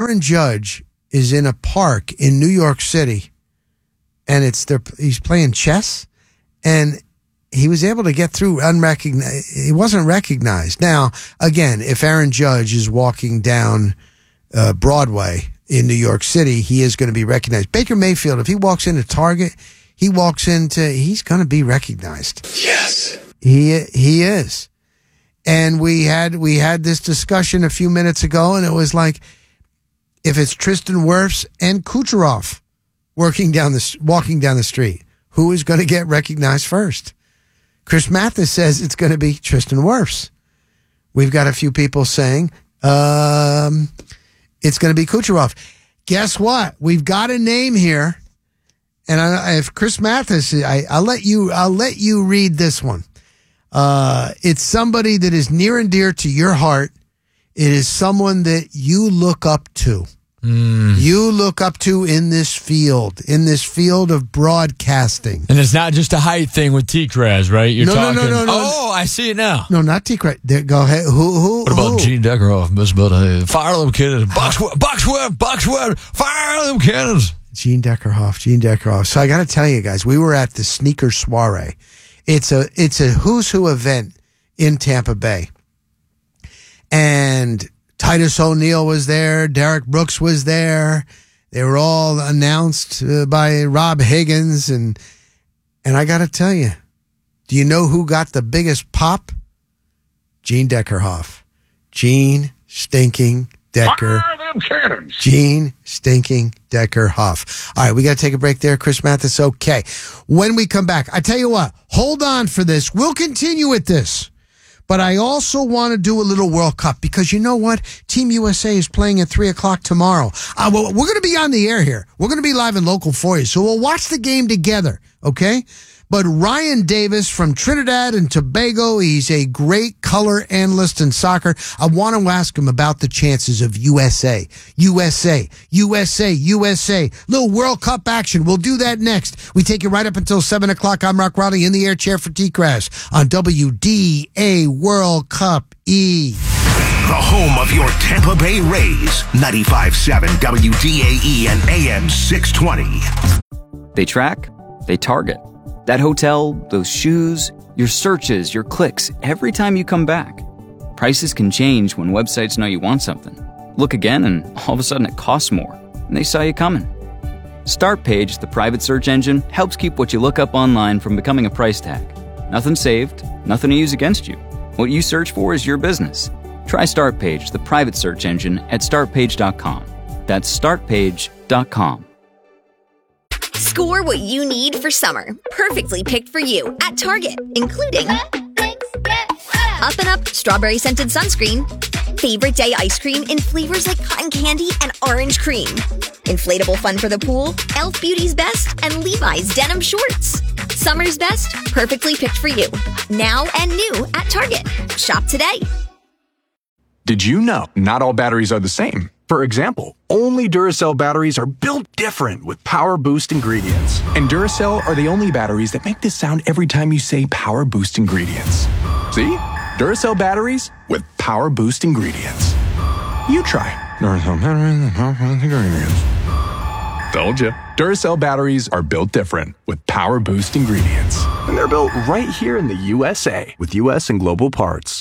Aaron Judge is in a park in New York City, and he's playing chess, and he was able to get through unrecognized. He wasn't recognized. Now, again, if Aaron Judge is walking down Broadway in New York City, he is going to be recognized. Baker Mayfield, if he walks into Target, he's going to be recognized. Yes. He is. And we had this discussion a few minutes ago, and it was like, if it's Tristan Wirfs and Kucherov walking down the street, who is going to get recognized first? Chris Mathis says it's going to be Tristan Wirfs. We've got a few people saying it's going to be Kucherov. Guess what? We've got a name here, and if Chris Mathis, I'll let you read this one. It's somebody that is near and dear to your heart. It is someone that you look up to. You look up to in this field of broadcasting. And it's not just a height thing with T-Kraz, right? You're talking. No. Oh, I see it now. No, not T-Kraz. Go ahead. Who? What about Gene Deckerhoff? Fire them cannons. Boxweb. Fire them cannons. Gene Deckerhoff. So I got to tell you guys, we were at the Sneaker Soiree. It's a who's who event in Tampa Bay. And Titus O'Neil was there. Derek Brooks was there. They were all announced by Rob Higgins. And I got to tell you, do you know who got the biggest pop? Gene Deckerhoff. Gene stinking Decker. Gene stinking Deckerhoff. All right, we got to take a break there. Chris Mathis, okay. When we come back, I tell you what, hold on for this. We'll continue with this. But I also want to do a little World Cup because you know what? Team USA is playing at 3 o'clock tomorrow. We're going to be on the air here. We're going to be live and local for you. So we'll watch the game together, okay? But Ryan Davis from Trinidad and Tobago, he's a great color analyst in soccer. I want to ask him about the chances of USA. Little World Cup action. We'll do that next. We take you right up until 7 o'clock. I'm Rock Raleigh in the air chair for T-Crash on WDA World Cup E. The home of your Tampa Bay Rays. 95.7 WDAE and AM 620. They track, they target. That hotel, those shoes, your searches, your clicks, every time you come back. Prices can change when websites know you want something. Look again and all of a sudden it costs more, and they saw you coming. Startpage, the private search engine, helps keep what you look up online from becoming a price tag. Nothing saved, nothing to use against you. What you search for is your business. Try Startpage, the private search engine, at startpage.com. That's startpage.com. Score what you need for summer. Perfectly picked for you at Target, including Up and Up strawberry scented sunscreen, favorite day ice cream in flavors like cotton candy and orange cream, inflatable fun for the pool, Elf Beauty's Best, and Levi's denim shorts. Summer's best, perfectly picked for you. Now and new at Target. Shop today. Did you know not all batteries are the same? For example, only Duracell batteries are built different with Power Boost ingredients. And Duracell are the only batteries that make this sound every time you say Power Boost ingredients. See? Duracell batteries with Power Boost ingredients. You try. Duracell batteries with Power Boost ingredients. Told you. Duracell batteries are built different with Power Boost ingredients. And they're built right here in the USA with US and global parts.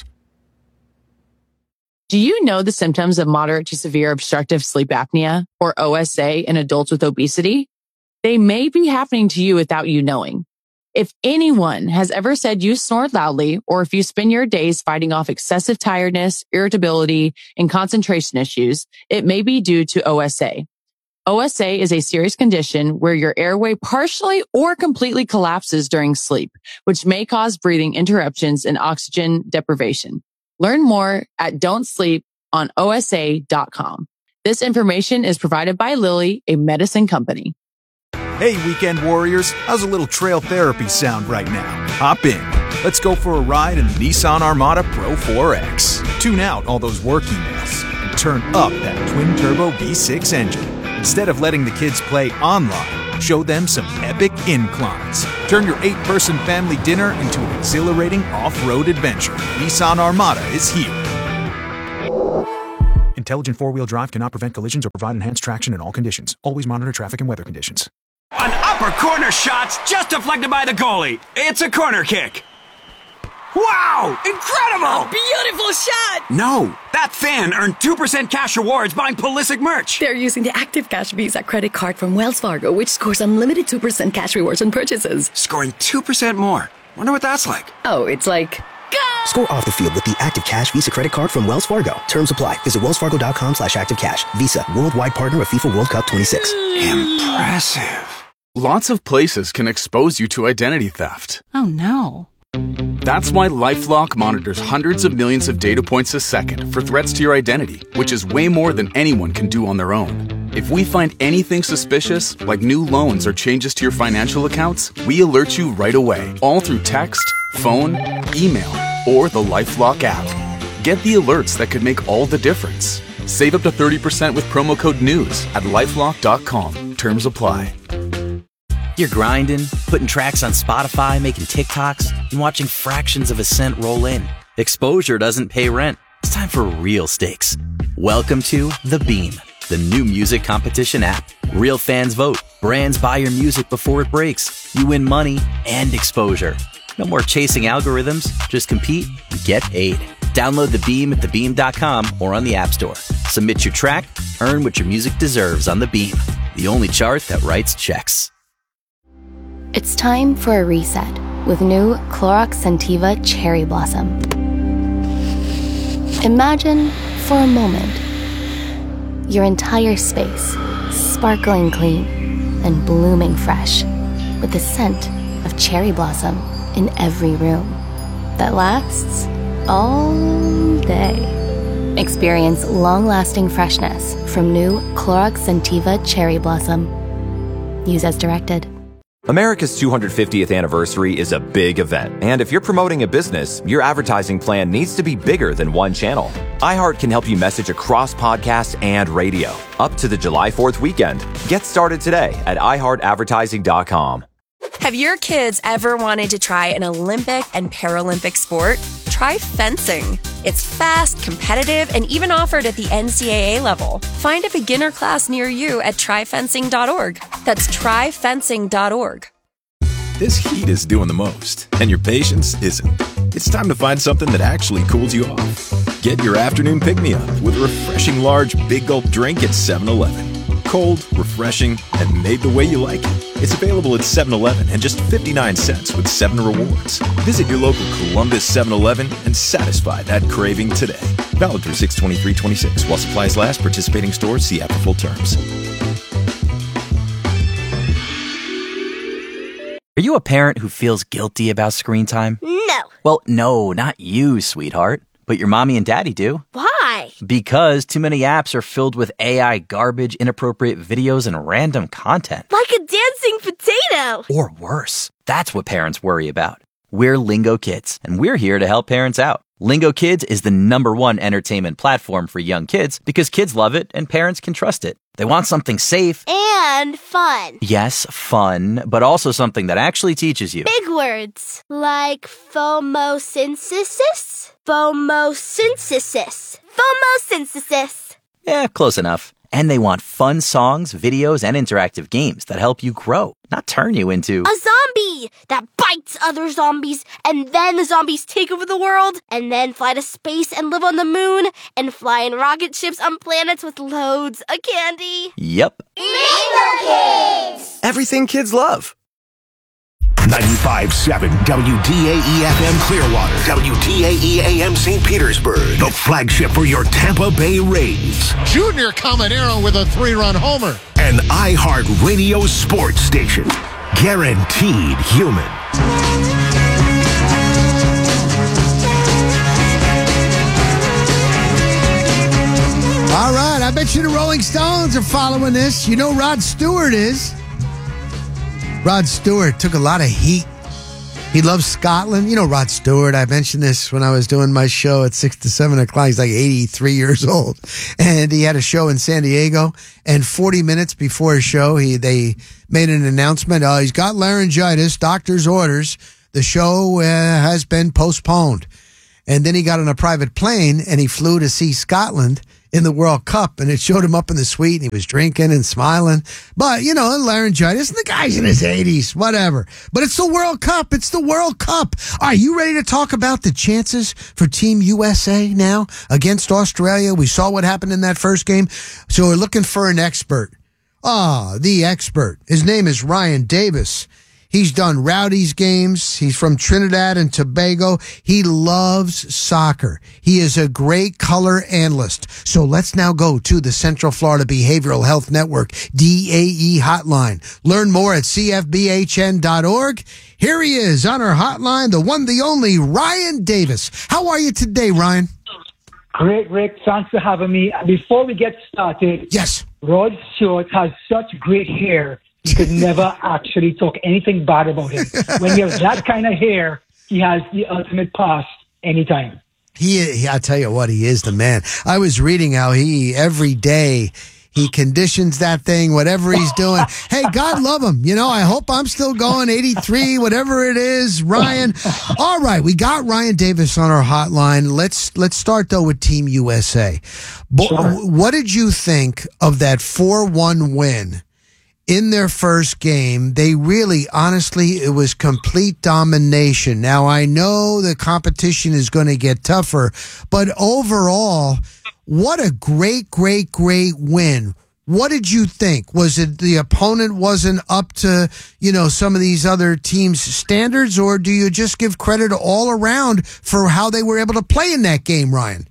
Do you know the symptoms of moderate to severe obstructive sleep apnea, or OSA, in adults with obesity? They may be happening to you without you knowing. If anyone has ever said you snore loudly, or if you spend your days fighting off excessive tiredness, irritability, and concentration issues, it may be due to OSA. OSA is a serious condition where your airway partially or completely collapses during sleep, which may cause breathing interruptions and oxygen deprivation. Learn more at don'tsleeponosa.com. This information is provided by Lilly, a medicine company. Hey, weekend warriors, how's a little trail therapy sound right now? Hop in. Let's go for a ride in the Nissan Armada Pro 4X. Tune out all those work emails and turn up that twin-turbo V6 engine. Instead of letting the kids play online, show them some epic inclines. Turn your 8-person family dinner into an exhilarating off-road adventure. Nissan Armada is here. And Intelligent four-wheel drive cannot prevent collisions or provide enhanced traction in all conditions. Always monitor traffic and weather conditions. An upper corner shot's just deflected by the goalie. It's a corner kick. Wow! Incredible! Beautiful shot! No, that fan earned 2% cash rewards buying Pulisic merch. They're using the Active Cash Visa credit card from Wells Fargo, which scores unlimited 2% cash rewards on purchases. Scoring 2% more. Wonder what that's like. Oh, it's like... Go! Score off the field with the Active Cash Visa credit card from Wells Fargo. Terms apply. Visit wellsfargo.com/activecash. Visa, worldwide partner of FIFA World Cup 26. Impressive. Lots of places can expose you to identity theft. Oh no. That's why LifeLock monitors hundreds of millions of data points a second for threats to your identity, which is way more than anyone can do on their own. If we find anything suspicious, like new loans or changes to your financial accounts, we alert you right away, all through text, phone, email, or the LifeLock app. Get the alerts that could make all the difference. Save up to 30% with promo code NEWS at LifeLock.com. Terms apply. You're grinding, putting tracks on Spotify, making TikToks, and watching fractions of a cent roll in. Exposure doesn't pay rent. It's time for real stakes. Welcome to The Beam, the new music competition app. Real fans vote. Brands buy your music before it breaks. You win money and exposure. No more chasing algorithms. Just compete and get paid. Download The Beam at thebeam.com or on the App Store. Submit your track, earn what your music deserves on The Beam, the only chart that writes checks. It's time for a reset with new Clorox Scentiva Cherry Blossom. Imagine, for a moment, your entire space sparkling clean and blooming fresh with the scent of cherry blossom in every room that lasts all day. Experience long-lasting freshness from new Clorox Scentiva Cherry Blossom. Use as directed. America's 250th anniversary is a big event, and if you're promoting a business, your advertising plan needs to be bigger than one channel. iHeart can help you message across podcasts and radio, up to the July 4th weekend. Get started today at iHeartAdvertising.com. Have your kids ever wanted to try an Olympic and Paralympic sport? Try fencing. It's fast, competitive, and even offered at the NCAA level. Find a beginner class near you at tryfencing.org. That's tryfencing.org. This heat is doing the most, and your patience isn't. It's time to find something that actually cools you off. Get your afternoon pick-me-up with a refreshing large Big Gulp drink at 7-Eleven. Cold, refreshing, and made the way you like it. It's available at 7-Eleven and just 59 cents with 7 rewards. Visit your local Columbus 7-Eleven and satisfy that craving today. Valid through 6/23/26 while supplies last. Participating stores see app for full terms. Are you a parent who feels guilty about screen time? No. Well, no, not you, sweetheart. But your mommy and daddy do. Why? Because too many apps are filled with AI garbage, inappropriate videos, and random content. Like a dancing potato. Or worse. That's what parents worry about. We're Lingo Kids, and we're here to help parents out. Lingo Kids is the #1 entertainment platform for young kids because kids love it and parents can trust it. They want something safe. And fun. Yes, fun, but also something that actually teaches you. Big words. Like phomosynthesis? Phomosynthesis. Phomosynthesis. Yeah, close enough. And they want fun songs, videos, and interactive games that help you grow, not turn you into a zombie that bites other zombies, and then the zombies take over the world, and then fly to space and live on the moon, and fly in rocket ships on planets with loads of candy. Yep. Lingo Kids! Everything kids love. 95.7 WDAE-FM Clearwater, WDAE-AM St. Petersburg, the flagship for your Tampa Bay Rays. Junior Caminero with a 3-run homer. An iHeart Radio sports station. Guaranteed human. All right, I bet you the Rolling Stones are following this. You know Rod Stewart is. Rod Stewart took a lot of heat. He loves Scotland. You know Rod Stewart. I mentioned this when I was doing my show at 6 to 7 o'clock. He's like 83 years old. And he had a show in San Diego. And 40 minutes before his show, they made an announcement. He's got laryngitis, doctor's orders. The show has been postponed. And then he got on a private plane and he flew to see Scotland. in the World Cup, and it showed him up in the suite, and he was drinking and smiling. But, laryngitis, and the guy's in his 80s, whatever. But it's the World Cup. It's the World Cup. Are you ready to talk about the chances for Team USA now against Australia? We saw what happened in that first game, so we're looking for an expert. The expert. His name is Ryan Davis. He's done Rowdy's games. He's from Trinidad and Tobago. He loves soccer. He is a great color analyst. So let's now go to the Central Florida Behavioral Health Network, DAE hotline. Learn more at cfbhn.org. Here he is on our hotline, the one, the only, Ryan Davis. How are you today, Ryan? Great, Rick. Thanks for having me. Before we get started, yes, Rod Stewart has such great hair. You could never actually talk anything bad about him. When you have that kind of hair, he has the ultimate pass anytime. I tell you what, he is the man. I was reading how every day, he conditions that thing, whatever he's doing. Hey, God love him. I hope I'm still going 83, whatever it is, Ryan. All right, we got Ryan Davis on our hotline. Let's start, though, with Team USA. What did you think of that 4-1 win? In their first game, they really, honestly, it was complete domination. Now, I know the competition is going to get tougher, but overall, what a great, great, great win. What did you think? Was it the opponent wasn't up to, some of these other teams' standards, or do you just give credit all around for how they were able to play in that game, Ryan?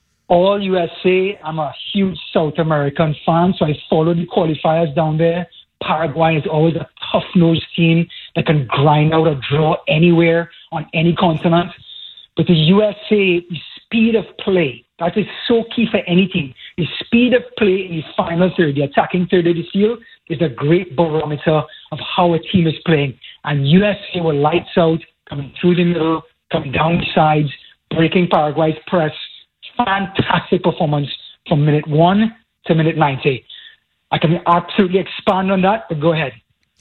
All USA. I'm a huge South American fan, so I follow the qualifiers down there. Paraguay is always a tough-nosed team that can grind out a draw anywhere on any continent. But the USA, the speed of play, that is so key for any team. The speed of play in the final third, the attacking third of the field, is a great barometer of how a team is playing. And USA were lights out, coming through the middle, coming down the sides, breaking Paraguay's press. Fantastic performance from minute 1 to minute 90. I can absolutely expand on that, but go ahead.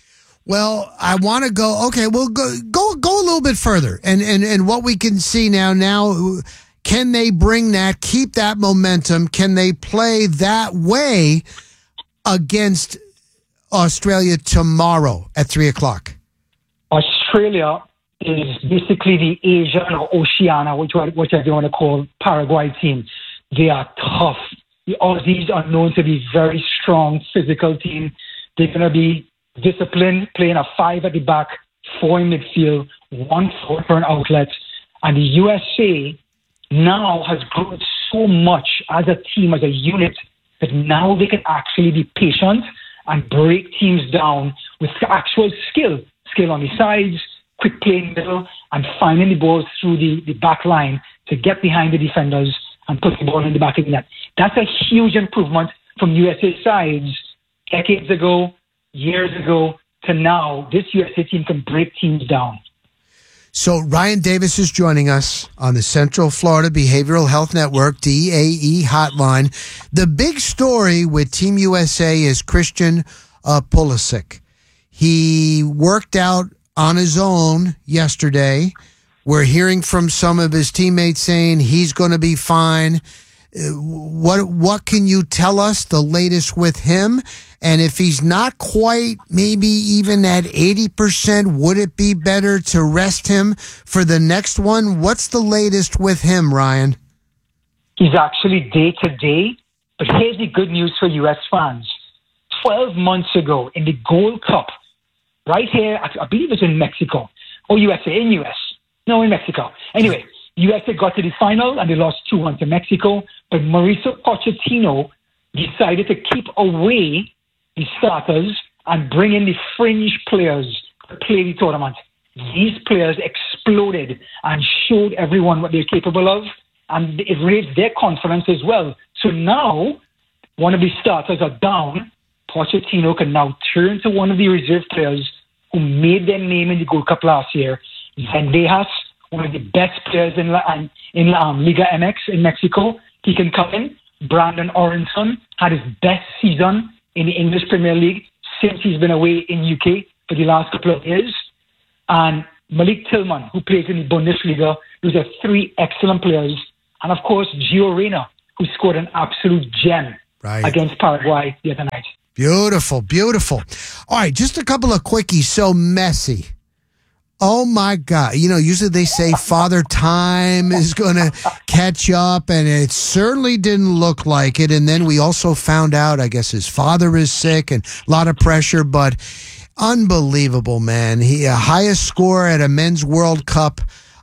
Well, I want to go. Okay, we'll go a little bit further, and what we can see now. Can they bring that, keep that momentum? Can they play that way against Australia tomorrow at 3:00? Australia is basically the Asian or Oceania, whichever you want to call Paraguay team. They are tough. The Aussies are known to be very strong physical team. They're going to be disciplined, playing a 5 at the back, 4 in midfield, 1 forward for an outlet. And the USA now has grown so much as a team, as a unit, that now they can actually be patient and break teams down with actual skill on the sides, quick play in the middle, and finding the balls through the back line to get behind the defenders and put the ball in the back of the net. That's a huge improvement from USA sides decades ago, years ago, to now. This USA team can break teams down. So Ryan Davis is joining us on the Central Florida Behavioral Health Network, DAE hotline. The big story with Team USA is Christian Pulisic. He worked out on his own yesterday. We're hearing from some of his teammates saying he's going to be fine. What can you tell us, the latest with him? And if he's not quite, maybe even at 80%, would it be better to rest him for the next one? What's the latest with him, Ryan? He's actually day to day. But here's the good news for U.S. fans. 12 months ago in the Gold Cup, right here, I believe it's in Mexico. Oh, USA, in U.S. No, in Mexico. Anyway, USA got to the final and they lost 2-1 to Mexico. But Mauricio Pochettino decided to keep away the starters and bring in the fringe players to play the tournament. These players exploded and showed everyone what they're capable of, and it raised their confidence as well. So now, one of the starters are down. Pochettino can now turn to one of the reserve players who made their name in the Gold Cup last year, Zendejas, one of the best players in Liga MX in Mexico. He can come in. Brandon Orenson had his best season in the English Premier League since he's been away in UK for the last couple of years. And Malik Tillman, who plays in the Bundesliga. Those are 3 excellent players. And of course, Gio Reyna, who scored an absolute gem against Paraguay the other night. Beautiful, beautiful. All right, just a couple of quickies. So Messi. Oh, my God. You know, usually they say Father Time is going to catch up, and it certainly didn't look like it. And then we also found out, I guess, his father is sick and a lot of pressure, but unbelievable, man. He highest score at a men's World Cup,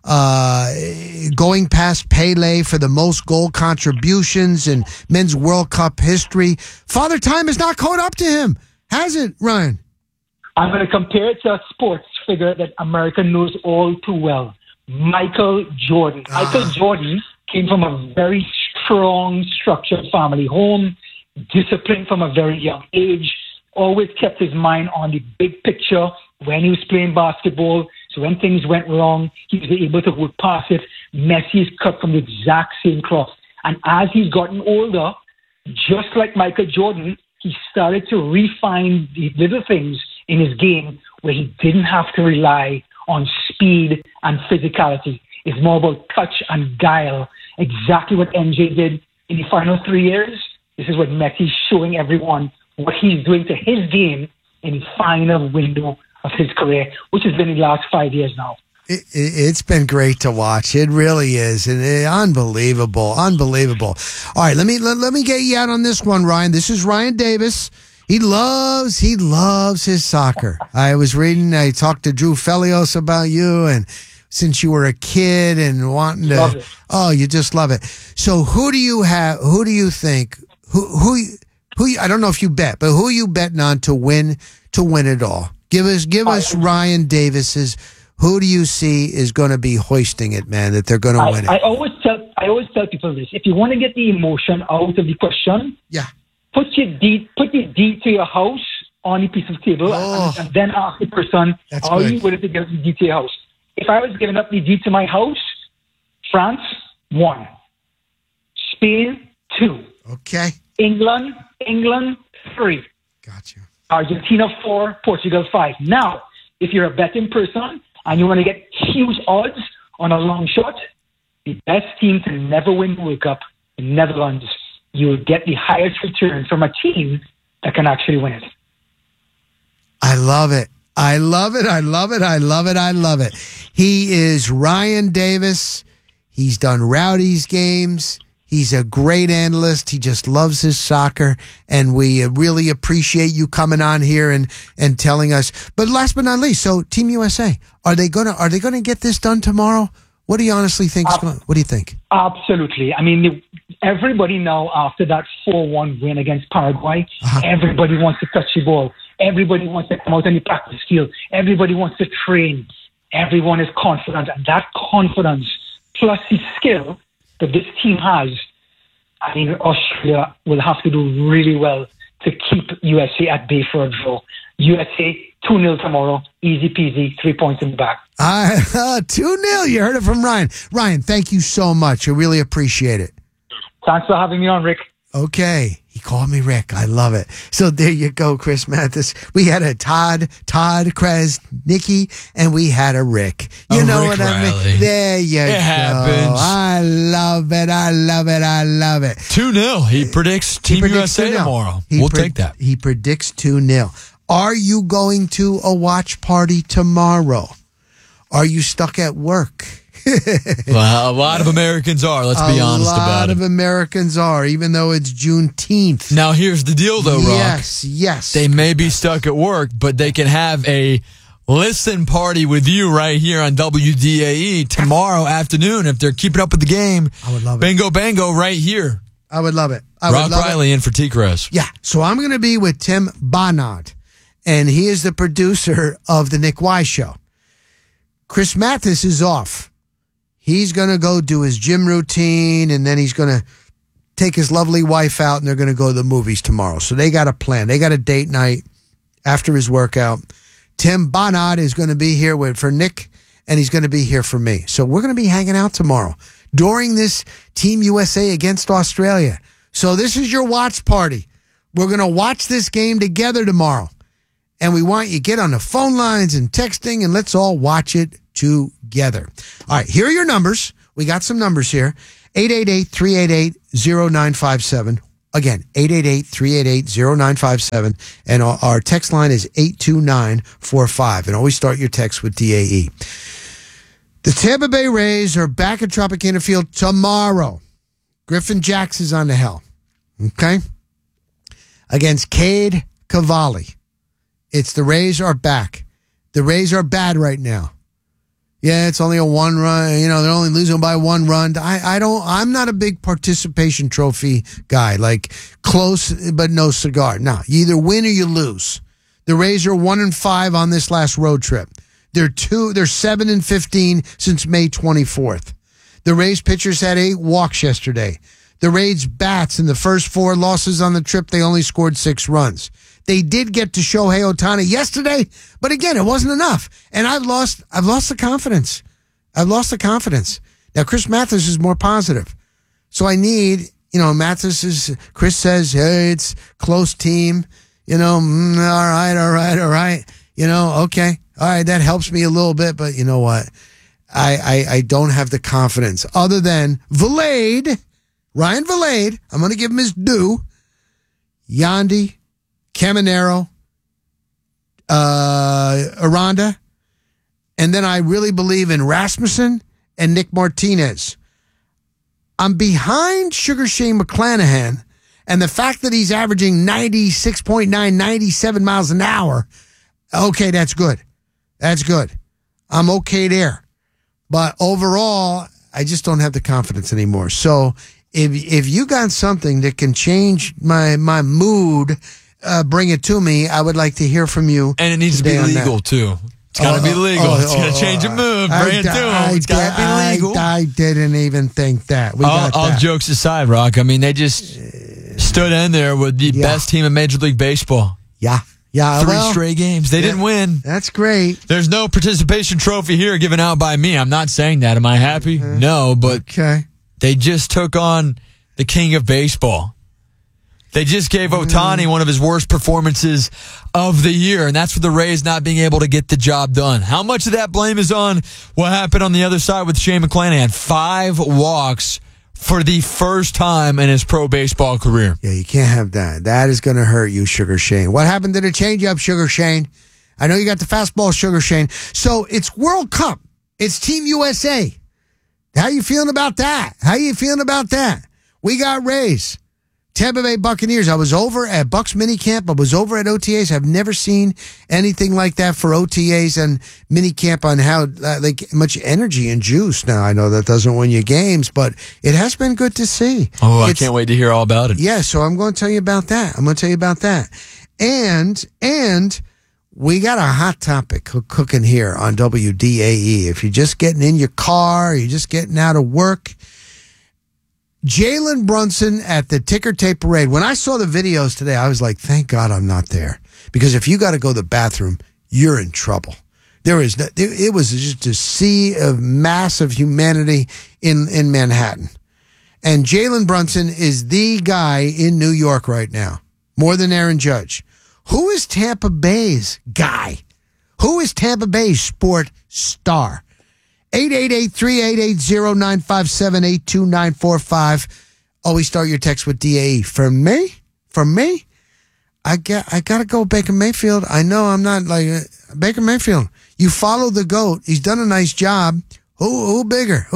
going past Pele for the most goal contributions in men's World Cup history. Father Time has not caught up to him, has it, Ryan? I'm going to compare it to a sports figure that America knows all too well, Michael Jordan. Michael Jordan came from a very strong, structured family home, disciplined from a very young age, always kept his mind on the big picture when he was playing basketball. So when things went wrong, he was able to work past it. Messi is cut from the exact same cloth. And as he's gotten older, just like Michael Jordan, he started to refine the little things in his game where he didn't have to rely on speed and physicality. It's more about touch and guile. Exactly what MJ did in the final 3 years. This is what Messi's showing everyone what he's doing to his game in the final window of his career, which has been the last 5 years now. It's been great to watch. It really is. Unbelievable. Unbelievable. All right, let me get you out on this one, Ryan. This is Ryan Davis. He loves his soccer. I talked to Drew Felios about you, and since you were a kid and wanting to, you just love it. So who do you think, who I don't know if you bet, but who are you betting on to win it all? Give us Ryan Davis's. Who do you see is going to be hoisting it, man, that they're going to win it? I always tell people this. If you want to get the emotion out of the question, put your deed to your house on a piece of table and then ask the person, are you willing to give up the deed to your house? If I was giving up the deed to my house, France, 1. Spain, 2. Okay. England, 3. Got you. Argentina, 4. Portugal, 5. Now, if you're a betting person and you want to get huge odds on a long shot, the best team to never win the World Cup, the Netherlands, you will get the highest return from a team that can actually win it. I love it. I love it. I love it. I love it. I love it. He is Ryan Davis. He's done Rowdy's games. He's a great analyst. He just loves his soccer, and we really appreciate you coming on here and telling us. But last but not least, so Team USA, are they gonna get this done tomorrow? What do you honestly think? What do you think? Absolutely. I mean, everybody now after that 4-1 win against Paraguay, everybody wants to touch the ball. Everybody wants to come out on the practice field. Everybody wants to train. Everyone is confident, and that confidence plus the skill that this team has, I mean, Australia will have to do really well to keep USA at bay for a draw. USA 2-0 tomorrow, easy peasy, 3 points in the bag. 2-0, you heard it from Ryan. Ryan, thank you so much. I really appreciate it. Thanks for having me on, Rick. Okay. He called me Rick. I love it. So there you go, Chris Mathis. We had a Todd, Krez, Nikki, and we had a Rick. You know Rick what Riley. I mean? There you go. Happens. I love it. I love it. I love it. 2-0. He predicts Team USA tomorrow. We'll take that. He predicts 2-0. Are you going to a watch party tomorrow? Are you stuck at work? Well, a lot of Americans are, let's be honest about it. A lot of Americans are, even though it's Juneteenth. Now, here's the deal, though, Rock. Yes. They may be stuck at work, but they can have a listen party with you right here on WDAE tomorrow afternoon if they're keeping up with the game. I would love it. Bingo, bango, right here. I would love it. Rock Riley in for T-Crest. Yeah, so I'm going to be with Tim Barnard, and he is the producer of The Nick Wise Show. Chris Mathis is off. He's going to go do his gym routine, and then he's going to take his lovely wife out, and they're going to go to the movies tomorrow. So they got a plan. They got a date night after his workout. Tim Barnard is going to be here for Nick, and he's going to be here for me. So we're going to be hanging out tomorrow during this Team USA against Australia. So this is your watch party. We're going to watch this game together tomorrow. And we want you to get on the phone lines and texting, and let's all watch it together. All right, here are your numbers. We got some numbers here. 888-388-0967. 888-388-0957. Again, 888-388-0957. And our text line is 82945. And always start your text with DAE. The Tampa Bay Rays are back at Tropicana Field tomorrow. Griffin Jax is on the hill. Okay? Against Cade Cavalli. It's the Rays are back. The Rays are bad right now. Yeah, it's only a 1 run. You know, they're only losing by 1 run. I'm not a big participation trophy guy, like close but no cigar. No, you either win or you lose. The Rays are 1-5 on this last road trip. They're 7-15 since May 24th. The Rays pitchers had 8 walks yesterday. The Rays bats in the first 4 losses on the trip, they only scored 6 runs. They did get to Shohei Ohtani yesterday, but again, it wasn't enough. And I've lost the confidence. I've lost the confidence. Now, Chris Mathis is more positive. So I need, Chris says, hey, it's close team. All right. Okay. All right, that helps me a little bit, but you know what? I don't have the confidence other than Ryan Valade. I'm going to give him his due. Yandy, Caminero, Aranda, and then I really believe in Rasmussen and Nick Martinez. I'm behind Sugar Shane McClanahan, and the fact that he's averaging 96.9, 97 miles an hour, okay, that's good. That's good. I'm okay there. But overall, I just don't have the confidence anymore. So if you got something that can change my mood, bring it to me. I would like to hear from you. And it needs to be legal, too. It's got to be legal. It's going to change the mood. Bring it to him. It's got to be legal. I didn't even think that. All jokes aside, Rock, I mean, they just stood in there with the best team in Major League Baseball. Yeah. 3 straight games. They didn't win. That's great. There's no participation trophy here given out by me. I'm not saying that. Am I happy? No, but they just took on the king of baseball. They just gave Ohtani one of his worst performances of the year, and that's for the Rays not being able to get the job done. How much of that blame is on what happened on the other side with Shane McClanahan? 5 walks for the first time in his pro baseball career. Yeah, you can't have that. That is going to hurt you, Sugar Shane. What happened to the changeup, Sugar Shane? I know you got the fastball, Sugar Shane. So it's World Cup. It's Team USA. How you feeling about that? We got Rays. Tampa Bay Buccaneers. I was over at Bucks minicamp. I was over at OTAs. I've never seen anything like that for OTAs and minicamp on how much energy and juice. Now, I know that doesn't win you games, but it has been good to see. Oh, I can't wait to hear all about it. Yeah, so I'm going to tell you about that. And we got a hot topic cooking here on WDAE. If you're just getting in your car, you're just getting out of work, Jalen Brunson at the ticker tape parade. When I saw the videos today, I was like, thank God I'm not there. Because if you got to go to the bathroom, you're in trouble. It was just a sea of massive humanity in Manhattan. And Jalen Brunson is the guy in New York right now, more than Aaron Judge. Who is Tampa Bay's guy? Who is Tampa Bay's sport star? 888-388-0957-82945. Always start your text with DAE. For me, I got to go Baker Mayfield. I know I'm not like Baker Mayfield. You follow the GOAT. He's done a nice job. Who bigger?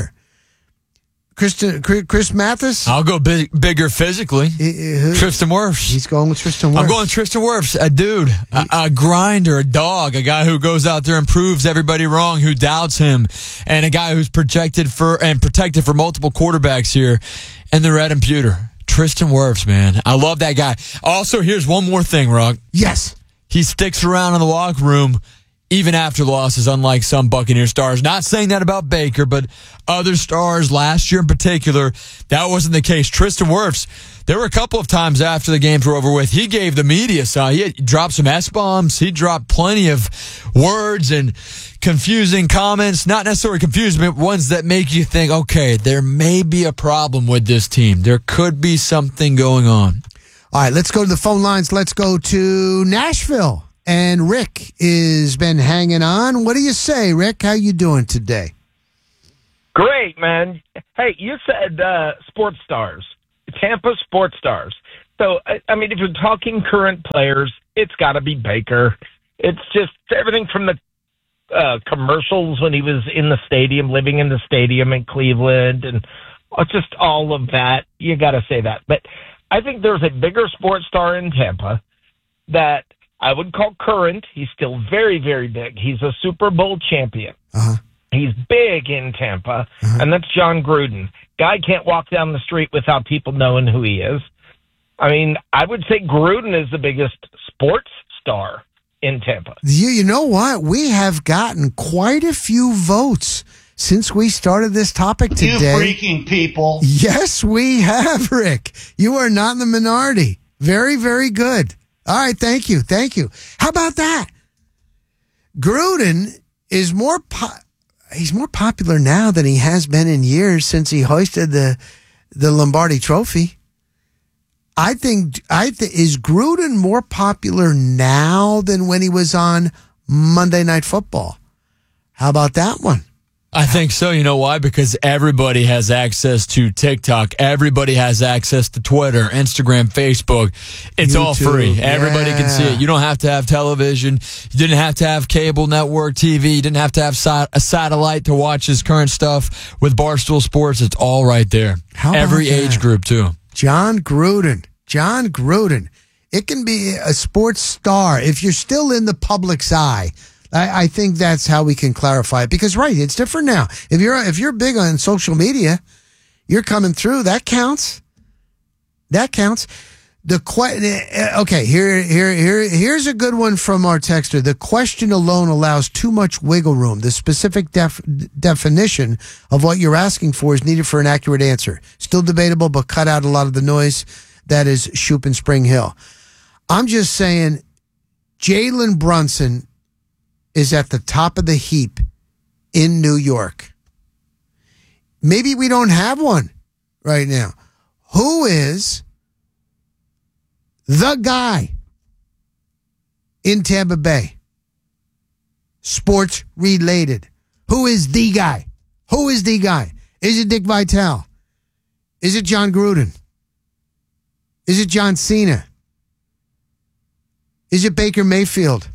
Chris Mathis? I'll go bigger physically. Tristan Wirfs. He's going with Tristan Wirfs. I'm going Tristan Wirfs, a dude, a grinder, a dog, a guy who goes out there and proves everybody wrong, who doubts him, and a guy who's protected for multiple quarterbacks here in the red and pewter. Tristan Wirfs, man. I love that guy. Also, here's one more thing, Rock. Yes. He sticks around in the locker room even after losses, unlike some Buccaneer stars. Not saying that about Baker, but other stars last year in particular, that wasn't the case. Tristan Wirfs, there were a couple of times after the games were over with, he gave the media some. He dropped some S-bombs. He dropped plenty of words and confusing comments. Not necessarily confusing, but ones that make you think, okay, there may be a problem with this team. There could be something going on. All right, let's go to the phone lines. Let's go to Nashville. And Rick has been hanging on. What do you say, Rick? How you doing today? Great, man. Hey, you said sports stars, Tampa sports stars. So, I mean, if you're talking current players, it's got to be Baker. It's just everything from the commercials when he was in the stadium, living in the stadium in Cleveland, and just all of that. You got to say that. But I think there's a bigger sports star in Tampa that I would call current. He's still very, very big. He's a Super Bowl champion. He's big in Tampa, and that's John Gruden. Guy can't walk down the street without people knowing who he is. I mean, I would say Gruden is the biggest sports star in Tampa. You know what? We have gotten quite a few votes since we started this topic today. You freaking people. Yes, we have, Rick. You are not in the minority. Very, very good. All right, thank you. Thank you. How about that? Gruden is he's more popular now than he has been in years since he hoisted the Lombardi Trophy. I think is Gruden more popular now than when he was on Monday Night Football? How about that one? I think so. You know why? Because everybody has access to TikTok. Everybody has access to Twitter, Instagram, Facebook. It's YouTube, all free. Everybody can see it. You don't have to have television. You didn't have to have cable network TV. You didn't have to have a satellite to watch his current stuff with Barstool Sports. It's all right there. Every age group, too. John Gruden. It can be a sports star if you're still in the public's eye. I think that's how we can clarify it. Because, right, it's different now. If you're big on social media, you're coming through. That counts. Okay, here's a good one from our texter. The question alone allows too much wiggle room. The specific definition of what you're asking for is needed for an accurate answer. Still debatable, but cut out a lot of the noise. That is Shoop and Spring Hill. I'm just saying Jalen Brunson is at the top of the heap in New York. Maybe we don't have one right now. Who is the guy in Tampa Bay? Sports related. Who is the guy? Is it Dick Vitale? Is it John Gruden? Is it John Cena? Is it Baker Mayfield?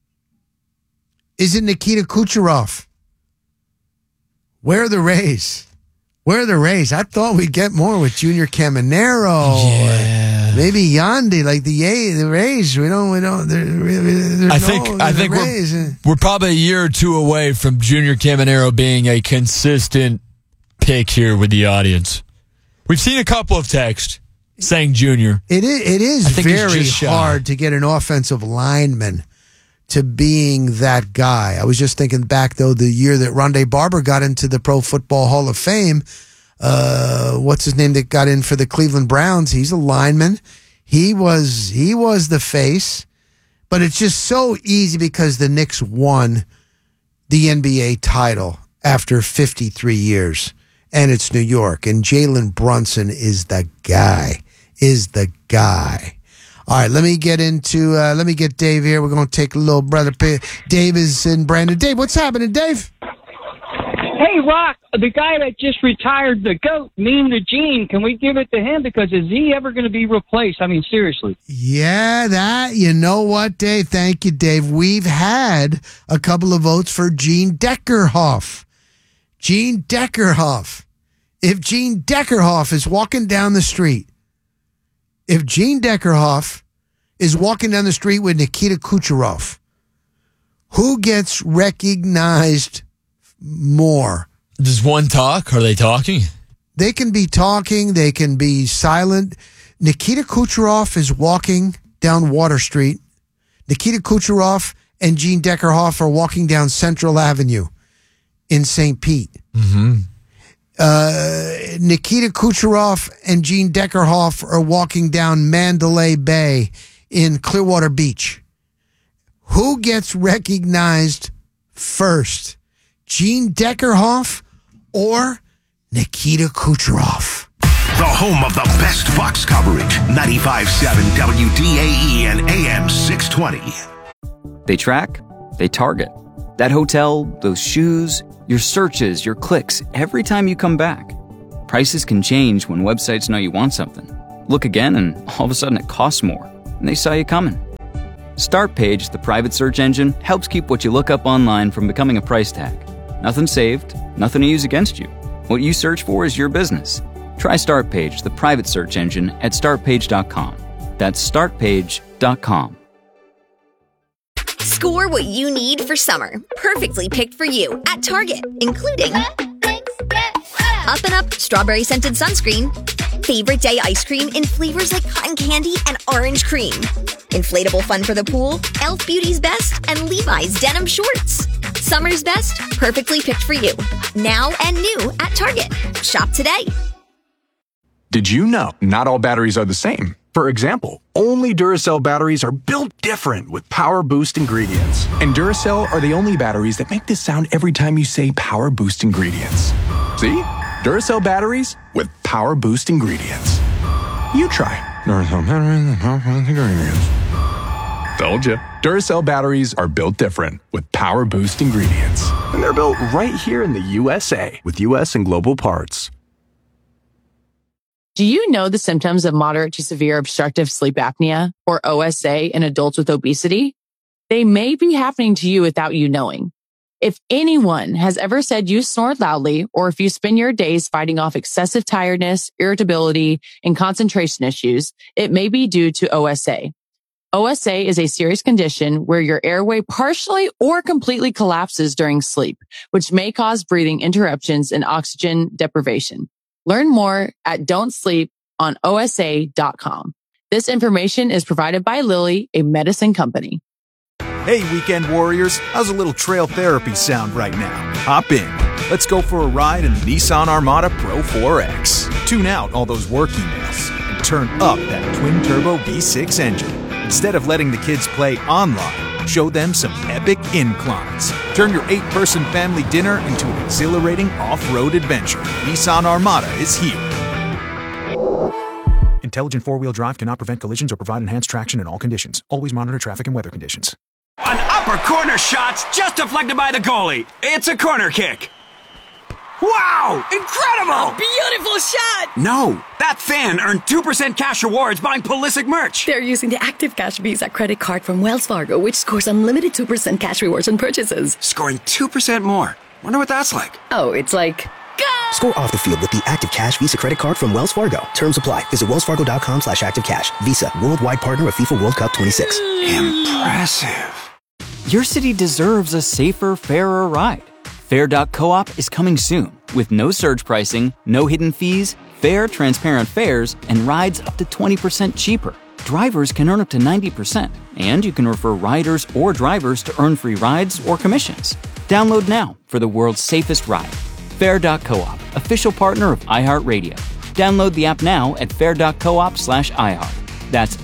Is it Nikita Kucherov? Where are the Rays? I thought we'd get more with Junior Caminero. Yeah. Maybe Yandy, like the Rays. We don't. I think we're probably a year or two away from Junior Caminero being a consistent pick here with the audience. We've seen a couple of texts saying Junior. It is very hard to get an offensive lineman to being that guy. I was just thinking back, though, the year that Rondé Barber got into the Pro Football Hall of Fame. What's his name that got in for the Cleveland Browns? He's a lineman. He was the face. But it's just so easy because the Knicks won the NBA title after 53 years. And it's New York. And Jalen Brunson is the guy. All right, let me get Dave here. We're going to take a little brother. Dave is in Brandon. Dave, what's happening, Dave? Hey, Rock, the guy that just retired, the GOAT, Mean the Gene, can we give it to him? Because is he ever going to be replaced? I mean, seriously. Yeah, you know what, Dave? Thank you, Dave. We've had a couple of votes for Gene Deckerhoff. If Gene Deckerhoff is walking down the street, with Nikita Kucherov, who gets recognized more? Does one talk? Are they talking? They can be talking. They can be silent. Nikita Kucherov is walking down Water Street. Nikita Kucherov and Gene Deckerhoff are walking down Central Avenue in St. Pete. Mm-hmm. Nikita Kucherov and Gene Deckerhoff are walking down Mandalay Bay in Clearwater Beach. Who gets recognized first? Gene Deckerhoff or Nikita Kucherov? The home of the best Bucs coverage. 95.7 WDAE and AM 620. They track, they target. That hotel, those shoes, your searches, your clicks, every time you come back. Prices can change when websites know you want something. Look again and all of a sudden it costs more, and they saw you coming. Startpage, the private search engine, helps keep what you look up online from becoming a price tag. Nothing saved, nothing to use against you. What you search for is your business. Try Startpage, the private search engine, at startpage.com. That's startpage.com. Score what you need for summer. Perfectly picked for you at Target, including Up and Up strawberry scented sunscreen, favorite day ice cream in flavors like cotton candy and orange cream, inflatable fun for the pool, Elf Beauty's Best, and Levi's denim shorts. Summer's best, perfectly picked for you. Now and new at Target. Shop today. Did you know not all batteries are the same? For example, only Duracell batteries are built different with Power Boost ingredients. And Duracell are the only batteries that make this sound every time you say Power Boost ingredients. See? Duracell batteries with Power Boost ingredients. You try. Duracell batteries with Power Boost ingredients. Told you. Duracell batteries are built different with Power Boost ingredients. And they're built right here in the USA with US and global parts. Do you know the symptoms of moderate to severe obstructive sleep apnea, or OSA, in adults with obesity? They may be happening to you without you knowing. If anyone has ever said you snore loudly, or if you spend your days fighting off excessive tiredness, irritability, and concentration issues, it may be due to OSA. OSA is a serious condition where your airway partially or completely collapses during sleep, which may cause breathing interruptions and oxygen deprivation. Learn more at don'tsleeponosa.com. This information is provided by Lilly, a medicine company. Hey, weekend warriors, how's a little trail therapy sound right now? Hop in. Let's go for a ride in the Nissan Armada Pro 4X. Tune out all those work emails and turn up that twin-turbo V6 engine. Instead of letting the kids play online, show them some epic inclines. Turn your 8-person family dinner into an exhilarating off-road adventure. Nissan Armada is here. Intelligent four-wheel drive cannot prevent collisions or provide enhanced traction in all conditions. Always monitor traffic and weather conditions. An upper corner shot's just deflected by the goalie. It's a corner kick. Wow! Incredible! Beautiful shot! No, that fan earned 2% cash rewards buying Pulisic merch. They're using the Active Cash Visa credit card from Wells Fargo, which scores unlimited 2% cash rewards on purchases. Scoring 2% more. Wonder what that's like. Oh, it's like... Score off the field with the Active Cash Visa credit card from Wells Fargo. Terms apply. Visit wellsfargo.com/activecash. Visa, worldwide partner of FIFA World Cup 26. Impressive. Your city deserves a safer, fairer ride. Fair.coop is coming soon with no surge pricing, no hidden fees, fair, transparent fares, and rides up to 20% cheaper. Drivers can earn up to 90%, and you can refer riders or drivers to earn free rides or commissions. Download now for the world's safest ride. Fair.coop, official partner of iHeartRadio. Download the app now at fair.coop/iHeart. That's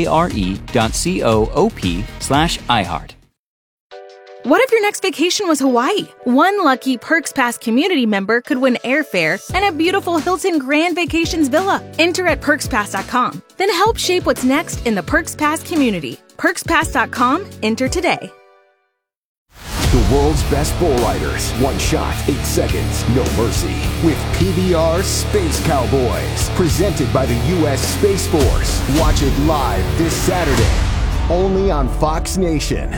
FARE.coop/iHeart. What if your next vacation was Hawaii? One lucky Perks Pass community member could win airfare and a beautiful Hilton Grand Vacations villa. Enter at PerksPass.com. Then help shape what's next in the Perks Pass community. PerksPass.com. Enter today. The world's best bull riders. One shot, 8 seconds, no mercy. With PBR Space Cowboys. Presented by the U.S. Space Force. Watch it live this Saturday. Only on Fox Nation.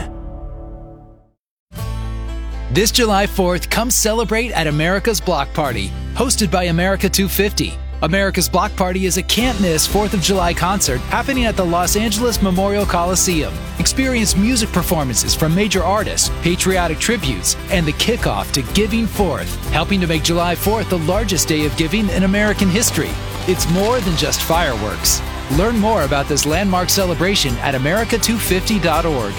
This July 4th, come celebrate at America's Block Party, hosted by America 250. America's Block Party is a can't-miss 4th of July concert happening at the Los Angeles Memorial Coliseum. Experience music performances from major artists, patriotic tributes, and the kickoff to Giving Forth, helping to make July 4th the largest day of giving in American history. It's more than just fireworks. Learn more about this landmark celebration at america250.org.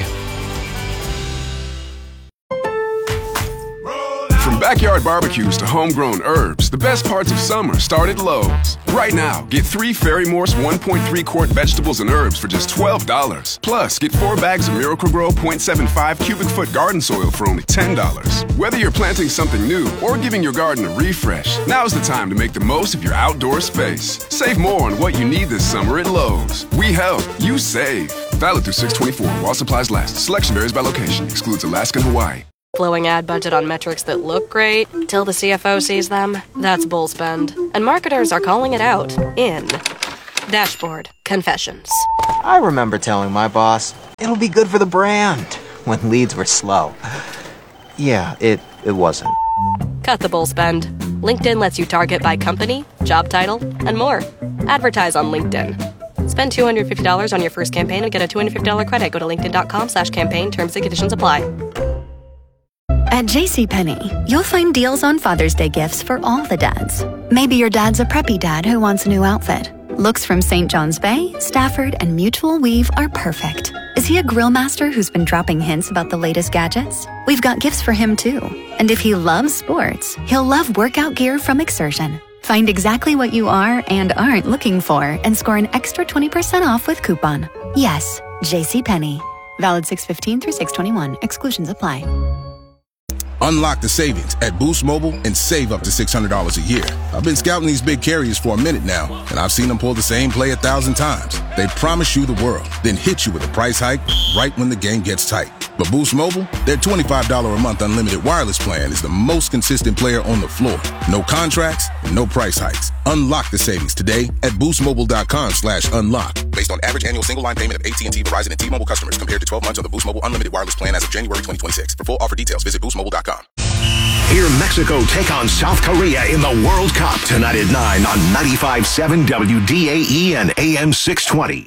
From backyard barbecues to homegrown herbs, the best parts of summer start at Lowe's. Right now, get 3 Fairy Morse 1.3 quart vegetables and herbs for just $12. Plus, get 4 bags of Miracle-Gro 0.75 cubic foot garden soil for only $10. Whether you're planting something new or giving your garden a refresh, now's the time to make the most of your outdoor space. Save more on what you need this summer at Lowe's. We help, you save. Valid through 6/24 while supplies last. Selection varies by location. Excludes Alaska and Hawaii. Flowing ad budget on metrics that look great till the CFO sees them. That's bull spend. And marketers are calling it out in Dashboard Confessions. I remember telling my boss, it'll be good for the brand, when leads were slow. Yeah, it wasn't. Cut the bull spend. LinkedIn lets you target by company, job title, and more. Advertise on LinkedIn. Spend $250 on your first campaign and get a $250 credit. Go to linkedin.com/campaign. Terms and conditions apply. At JCPenney, you'll find deals on Father's Day gifts for all the dads. Maybe your dad's a preppy dad who wants a new outfit. Looks from St. John's Bay, Stafford, and Mutual Weave are perfect. Is he a grill master who's been dropping hints about the latest gadgets? We've got gifts for him too. And if he loves sports, he'll love workout gear from Exertion. Find exactly what you are and aren't looking for and score an extra 20% off with coupon. Yes, JCPenney. Valid 6/15 through 6/21. Exclusions apply. Unlock the savings at Boost Mobile and save up to $600 a year. I've been scouting these big carriers for a minute now, and I've seen them pull the same play 1,000 times. They promise you the world, then hit you with a price hike right when the game gets tight. But Boost Mobile, their $25 a month unlimited wireless plan is the most consistent player on the floor. No contracts, no price hikes. Unlock the savings today at boostmobile.com/unlock. Based on average annual single line payment of AT&T, Verizon, and T-Mobile customers compared to 12 months on the Boost Mobile unlimited wireless plan as of January 2026. For full offer details, visit boostmobile.com. Hear Mexico take on South Korea in the World Cup tonight at 9 on 95.7 WDAE and AM 620.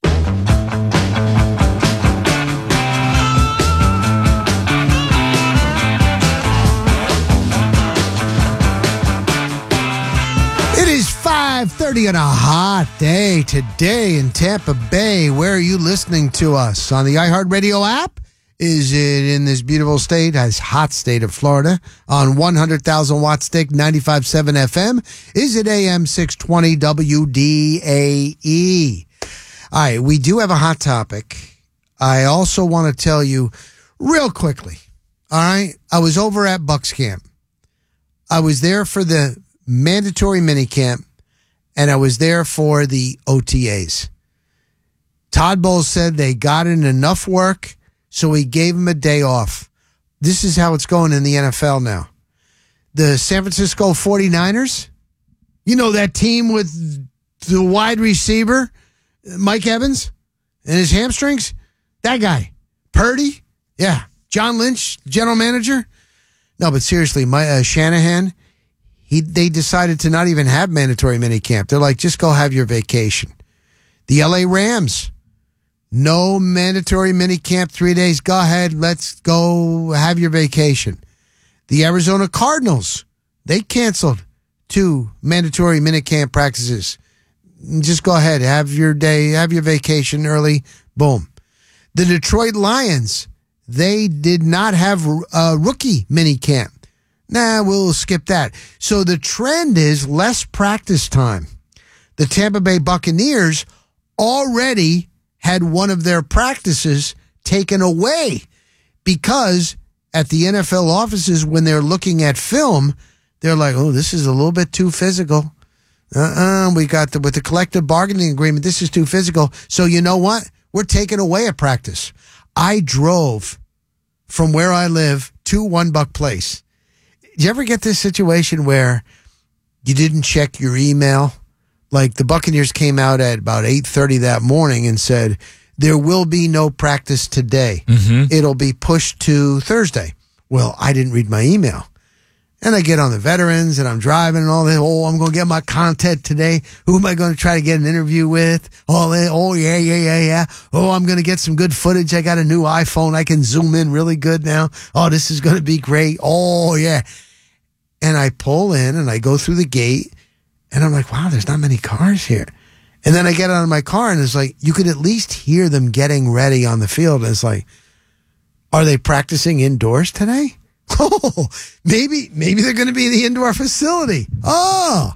It is 5:30 on a hot day today in Tampa Bay. Where are you listening to us? On the iHeartRadio app? Is it in this beautiful state, this hot state of Florida, on 100,000 watt stick, 95.7 FM? Is it AM 620 WDAE? All right, we do have a hot topic. I also want to tell you real quickly, all right? I was over at Bucks Camp. I was there for the mandatory minicamp, and I was there for the OTAs. Todd Bowles said they got in enough work, so he gave him a day off. This is how it's going in the NFL now. The San Francisco 49ers, you know that team with the wide receiver, Mike Evans, and his hamstrings? That guy. Purdy? Yeah. John Lynch, general manager? No, but seriously, Shanahan, they decided to not even have mandatory minicamp. They're like, just go have your vacation. The LA Rams, no mandatory minicamp, 3 days. Go ahead. Let's go have your vacation. The Arizona Cardinals, they canceled 2 mandatory minicamp practices. Just go ahead. Have your day. Have your vacation early. Boom. The Detroit Lions, they did not have a rookie minicamp. Nah, we'll skip that. So the trend is less practice time. The Tampa Bay Buccaneers already had one of their practices taken away because at the NFL offices, when they're looking at film, they're like, oh, this is a little bit too physical. We got with the collective bargaining agreement, this is too physical. So you know what? We're taking away a practice. I drove from where I live to One Buck Place. Did you ever get this situation where you didn't check your email? Like the Buccaneers came out at about 8:30 that morning and said, there will be no practice today. Mm-hmm. It'll be pushed to Thursday. Well, I didn't read my email. And I get on the veterans and I'm driving and all that. Oh, I'm going to get my content today. Who am I going to try to get an interview with? Oh, yeah. Oh, I'm going to get some good footage. I got a new iPhone. I can zoom in really good now. Oh, this is going to be great. Oh, yeah. And I pull in and I go through the gate and I'm like, wow, there's not many cars here. And then I get out of my car and it's like, you could at least hear them getting ready on the field. And it's like, are they practicing indoors today? Oh, maybe they're going to be in the indoor facility. Oh,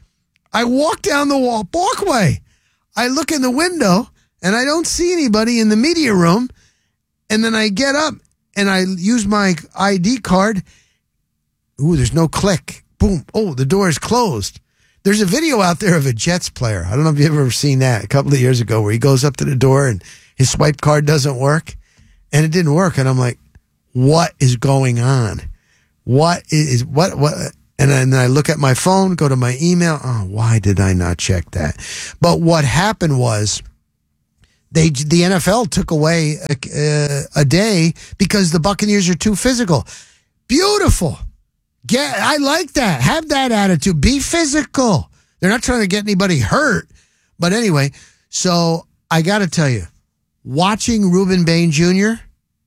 I walk down the walkway. I look in the window and I don't see anybody in the media room. And then I get up and I use my ID card. Ooh, there's no click. Boom. Oh, the door is closed. There's a video out there of a Jets player. I don't know if you've ever seen that a couple of years ago where he goes up to the door and his swipe card doesn't work. And it didn't work. And I'm like, what is going on? What? And then I look at my phone, go to my email. Oh, why did I not check that? But what happened was the NFL took away a day because the Buccaneers are too physical. Beautiful. I like that. Have that attitude. Be physical. They're not trying to get anybody hurt. But anyway, so I got to tell you, watching Ruben Bain Jr.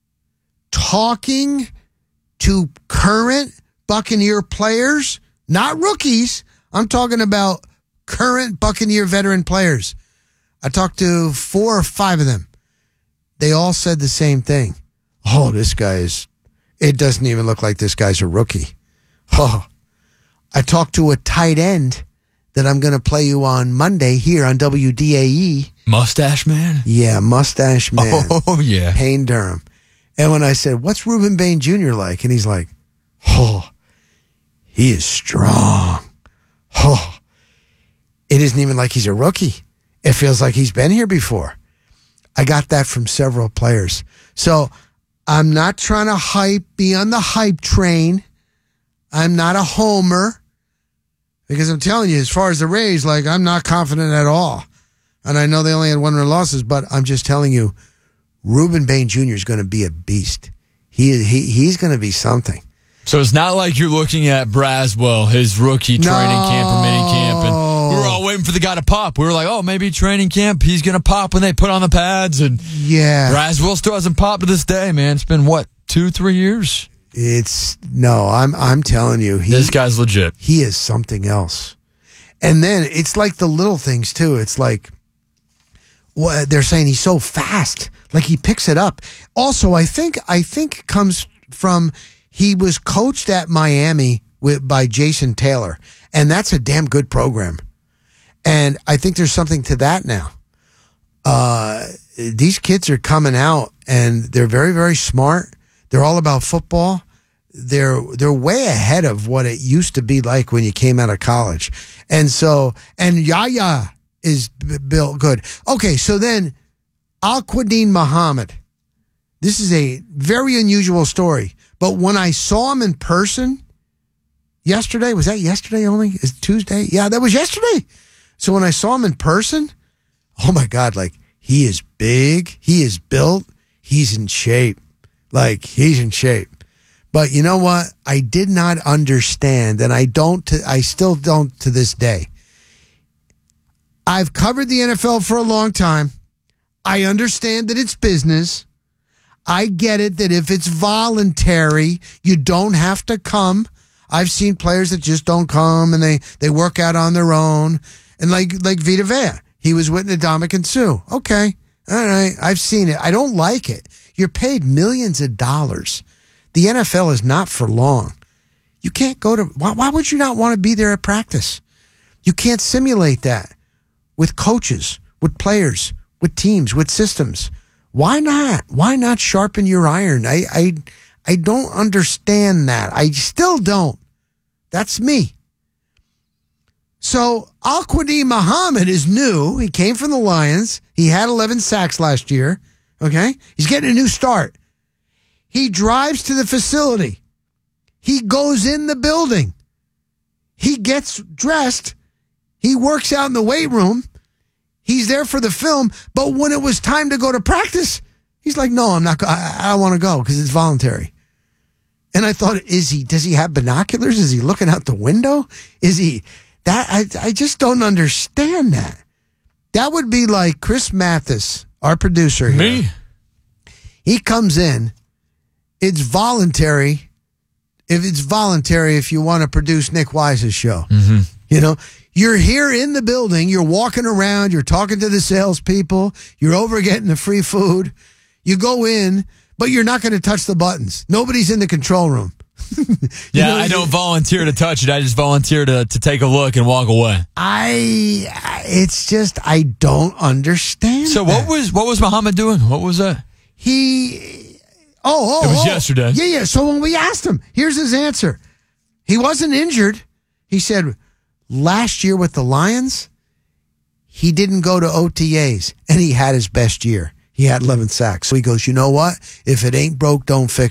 talking to current Buccaneer players, not rookies. I'm talking about current Buccaneer veteran players. I talked to 4 or 5 of them. They all said the same thing. Oh, it doesn't even look like this guy's a rookie. Oh, I talked to a tight end that I'm going to play you on Monday here on WDAE. Mustache Man? Yeah, Mustache Man. Oh, yeah. Payne Durham. And when I said, what's Ruben Bain Jr. like? And he's like, oh, he is strong. Oh, it isn't even like he's a rookie. It feels like he's been here before. I got that from several players. So I'm not trying to be on the hype train. I'm not a homer. Because I'm telling you, as far as the Rays, I'm not confident at all. And I know they only had 1 run losses, but I'm just telling you, Ruben Bain Jr. is going to be a beast. He's going to be something. So it's not like you're looking at Braswell, his rookie training camp or mini camp, and we were all waiting for the guy to pop. We were like, oh, maybe training camp, he's going to pop when they put on the pads. And yeah, Braswell still hasn't popped to this day, man. It's been, 2-3 years? I'm telling you. This guy's legit. He is something else. And then it's like the little things, too. It's like, they're saying he's so fast. Like he picks it up. Also, I think it comes from he was coached at Miami by Jason Taylor, and that's a damn good program. And I think there's something to that now. These kids are coming out, and they're very, very smart. They're all about football. They're way ahead of what it used to be like when you came out of college. And Yaya is built good. Okay, so then Al-Quadin Muhammad. This is a very unusual story. But when I saw him in person yesterday, was that yesterday only? Is it Tuesday? Yeah, that was yesterday. So when I saw him in person, oh my God, he is big, he is built, he's in shape. He's in shape. But you know what? I did not understand, and I still don't to this day. I've covered the NFL for a long time. I understand that it's business. I get it that if it's voluntary, you don't have to come. I've seen players that just don't come and they work out on their own. And like Vita Vea, he was with Ndamukong Suh. Okay. All right. I've seen it. I don't like it. You're paid millions of dollars. The NFL is not for long. You can't go to, why would you not want to be there at practice? You can't simulate that with coaches, with players, with teams, with systems. Why not? Why not sharpen your iron? I don't understand that. I still don't. That's me. So Al-Quadin Muhammad is new. He came from the Lions. He had 11 sacks last year. Okay? He's getting a new start. He drives to the facility. He goes in the building. He gets dressed. He works out in the weight room. He's there for the film. But when it was time to go to practice, he's like, no, I'm not. I don't want to go because it's voluntary. And I thought, does he have binoculars? Is he looking out the window? Is he that? I just don't understand that. That would be like Chris Mathis, our producer here. Me? He comes in. It's voluntary. If you want to produce Nick Wise's show, you're here in the building. You're walking around. You're talking to the salespeople. You're over getting the free food. You go in, but you're not going to touch the buttons. Nobody's in the control room. I don't volunteer to touch it. I just volunteer to take a look and walk away. It's just I don't understand. So what was Muhammad doing? What was that? It was yesterday. Yeah. So when we asked him, here's his answer. He wasn't injured. He said last year with the Lions, he didn't go to OTAs, and he had his best year. He had 11 sacks. So he goes, you know what? If it ain't broke, don't fix it.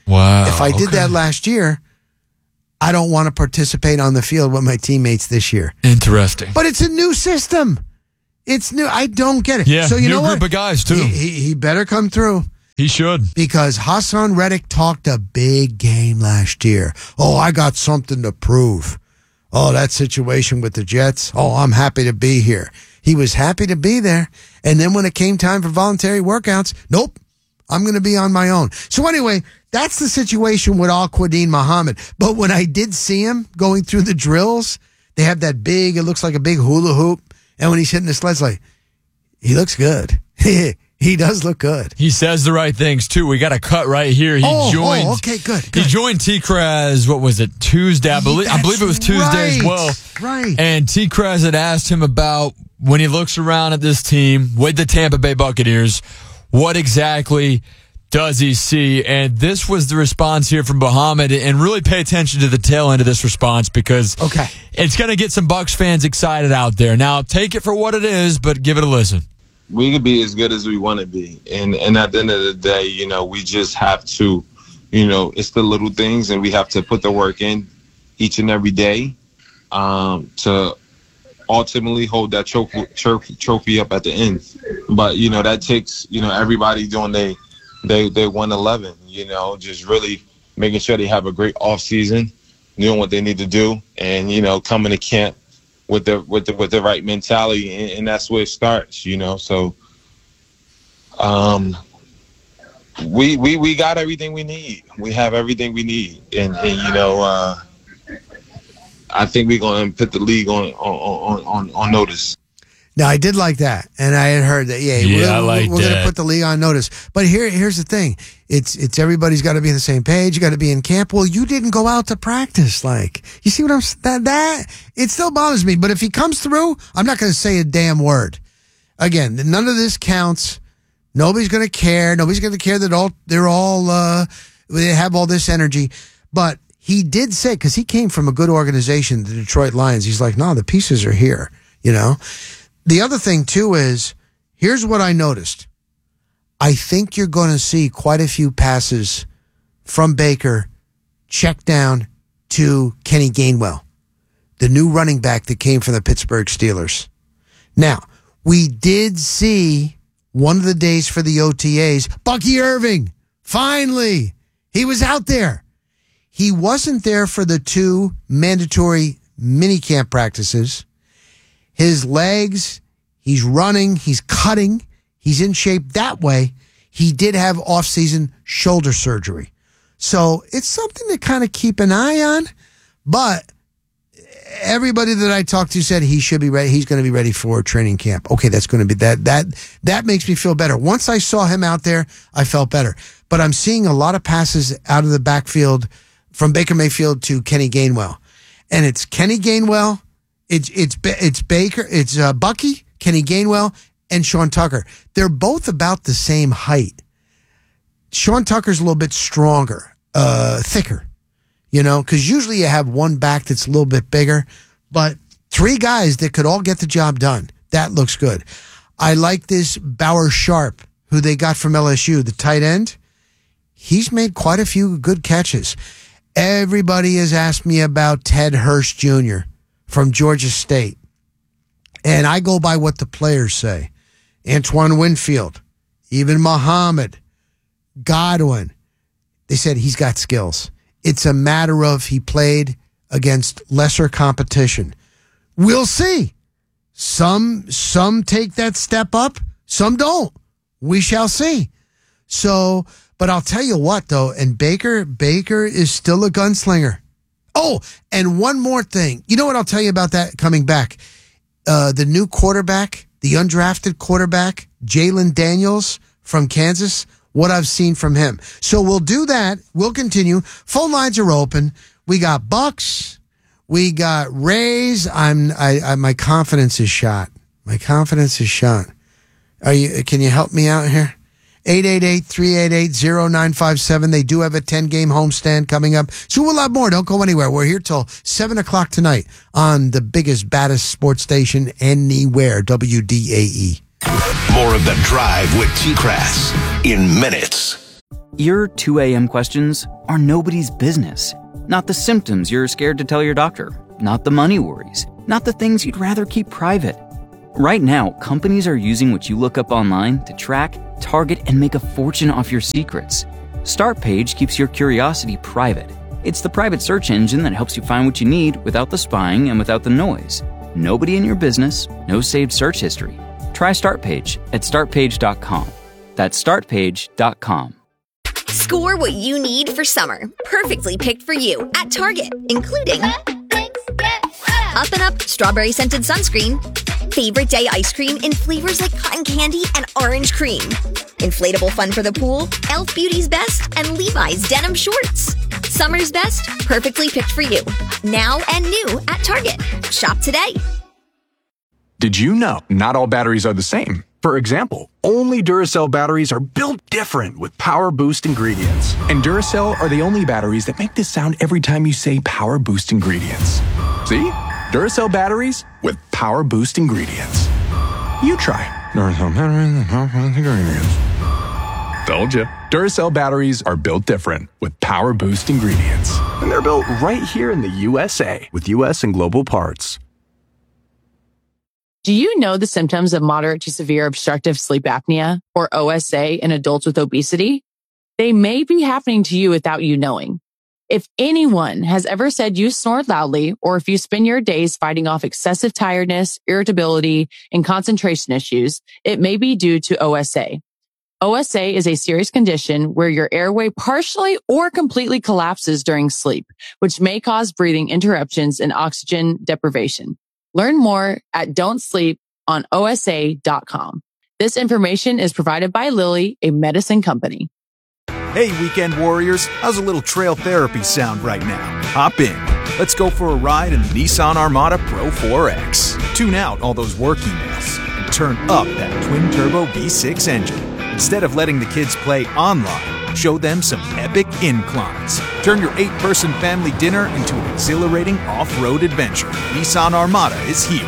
Wow. If I did that last year, I don't want to participate on the field with my teammates this year. Interesting. But it's a new system. It's new. I don't get it. Yeah, so you new know group what? of guys, too. He better come through. He should. Because Hassan Reddick talked a big game last year. Oh, I got something to prove. Oh, that situation with the Jets. Oh, I'm happy to be here. He was happy to be there. And then when it came time for voluntary workouts, nope, I'm going to be on my own. So anyway, that's the situation with Al-Quadin Muhammad. But when I did see him going through the drills, they have that big, it looks like a big hula hoop. And when he's hitting the sleds, like, he looks good. He does look good. He says the right things, too. We got a cut right here. He joined. Okay, good. He joined T-Kraz, what was it, Tuesday? I believe it was Tuesday as well. Right. And T-Kraz had asked him about when he looks around at this team with the Tampa Bay Buccaneers, what exactly does he see? And this was the response here from Muhammad. And really pay attention to the tail end of this response because it's going to get some Bucs fans excited out there. Now, take it for what it is, but give it a listen. We could be as good as we want to be. And at the end of the day, you know, we just have to, you know, it's the little things and we have to put the work in each and every day to ultimately hold that trophy up at the end. But, you know, that takes, you know, everybody doing they 111, you know, just really making sure they have a great off season, doing what they need to do, and, you know, coming to camp with the right mentality, and that's where it starts, you know. So we got everything we need. We have everything we need, and you know, I think we're going to put the league on notice. Now, I did like that, and I had heard that. We're going to put the league on notice. But here's the thing: it's everybody's got to be on the same page. You got to be in camp. Well, you didn't go out to practice. Like, you see what I'm that it still bothers me. But if he comes through, I'm not going to say a damn word. Again, none of this counts. Nobody's going to care. Nobody's going to care that they have all this energy. But he did say, because he came from a good organization, the Detroit Lions. He's like, no, the pieces are here. You know. The other thing, too, is here's what I noticed. I think you're going to see quite a few passes from Baker check down to Kenny Gainwell, the new running back that came from the Pittsburgh Steelers. Now, we did see one of the days for the OTAs, Bucky Irving. Finally, he was out there. He wasn't there for the 2 mandatory minicamp practices. His legs, he's running, he's cutting, he's in shape that way. He did have off-season shoulder surgery. So it's something to kind of keep an eye on. But everybody that I talked to said he should be ready. He's going to be ready for training camp. Okay, that's going to be that makes me feel better. Once I saw him out there, I felt better. But I'm seeing a lot of passes out of the backfield from Baker Mayfield to Kenny Gainwell. And it's Kenny Gainwell, it's Baker, it's Bucky, Kenny Gainwell, and Sean Tucker. They're both about the same height. Sean Tucker's a little bit stronger, thicker, you know, because usually you have one back that's a little bit bigger, but 3 guys that could all get the job done. That looks good. I like this Bauer Sharp, who they got from LSU, the tight end. He's made quite a few good catches. Everybody has asked me about Ted Hurst Jr. from Georgia State. And I go by what the players say. Antoine Winfield, even Muhammad, Godwin. They said he's got skills. It's a matter of he played against lesser competition. We'll see. Some take that step up, some don't. We shall see. So, but I'll tell you what, though, and Baker is still a gunslinger. Oh, and one more thing. You know what I'll tell you about that coming back? The new quarterback, the undrafted quarterback, Jalen Daniels from Kansas, what I've seen from him. So we'll do that. We'll continue. Phone lines are open. We got Bucks. We got Rays. My confidence is shot. My confidence is shot. Can you help me out here? 888-388-0957. They do have a 10-game homestand coming up. So we'll have more. Don't go anywhere. We're here till 7 o'clock tonight on the biggest, baddest sports station anywhere, WDAE. More of The Drive with T-Crass in minutes. Your 2 a.m. questions are nobody's business. Not the symptoms you're scared to tell your doctor. Not the money worries. Not the things you'd rather keep private. Right now, companies are using what you look up online to track, target, and make a fortune off your secrets. Startpage keeps your curiosity private. It's the private search engine that helps you find what you need without the spying and without the noise. Nobody in your business, no saved search history. Try Startpage at startpage.com. That's startpage.com. Score what you need for summer, perfectly picked for you at Target, including Up and Up strawberry scented sunscreen, favorite day ice cream in flavors like cotton candy and orange cream, inflatable fun for the pool, Elf Beauty's Best, and Levi's denim shorts. Summer's best, perfectly picked for you. Now and new at Target. Shop today. Did you know not all batteries are the same? For example, only Duracell batteries are built different with Power Boost ingredients. And Duracell are the only batteries that make this sound every time you say Power Boost ingredients. See? Duracell batteries with Power Boost ingredients. You try. Duracell batteries with Power Boost ingredients. Told you. Duracell batteries are built different with Power Boost ingredients. And they're built right here in the USA with US and global parts. Do you know the symptoms of moderate to severe obstructive sleep apnea, or OSA, in adults with obesity? They may be happening to you without you knowing. If anyone has ever said you snore loudly, or if you spend your days fighting off excessive tiredness, irritability, and concentration issues, it may be due to OSA. OSA is a serious condition where your airway partially or completely collapses during sleep, which may cause breathing interruptions and oxygen deprivation. Learn more at don'tsleeponosa.com. This information is provided by Lilly, a medicine company. Hey, weekend warriors, how's a little trail therapy sound right now? Hop in. Let's go for a ride in the Nissan Armada Pro 4X. Tune out all those work emails and turn up that twin-turbo V6 engine. Instead of letting the kids play online, show them some epic inclines. Turn your 8-person family dinner into an exhilarating off-road adventure. Nissan Armada is here.